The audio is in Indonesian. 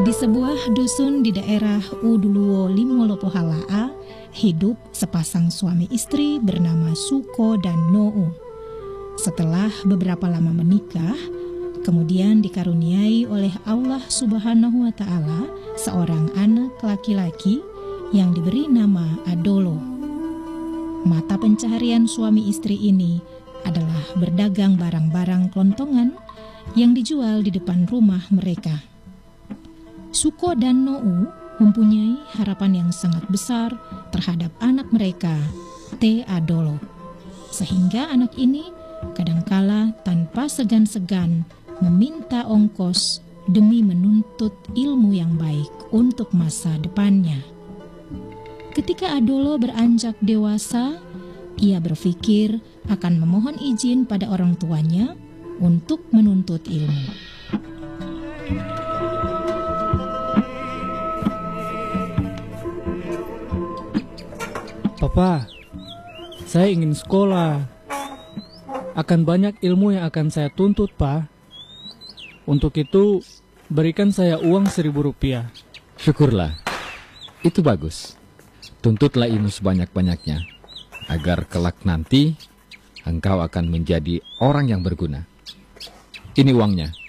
Di sebuah dusun di daerah Uduluwo Limolopohalaa, hidup sepasang suami istri bernama Suko dan Nou. Setelah beberapa lama menikah, kemudian dikaruniai oleh Allah Subhanahu wa Ta'ala seorang anak laki-laki yang diberi nama Adolo. Mata pencaharian suami istri ini adalah berdagang barang-barang kelontongan yang dijual di depan rumah mereka. Suko dan Nou mempunyai harapan yang sangat besar terhadap anak mereka, Te Adolo. Sehingga anak ini kadangkala tanpa segan-segan meminta ongkos demi menuntut ilmu yang baik untuk masa depannya. Ketika Adolo beranjak dewasa, ia berpikir akan memohon izin pada orang tuanya untuk menuntut ilmu. Papa, saya ingin sekolah. Akan banyak ilmu yang akan saya tuntut, Pak. Untuk itu, berikan saya uang Rp1.000. Syukurlah, itu bagus. Tuntutlah ilmu sebanyak-banyaknya, agar kelak nanti engkau akan menjadi orang yang berguna. Ini uangnya.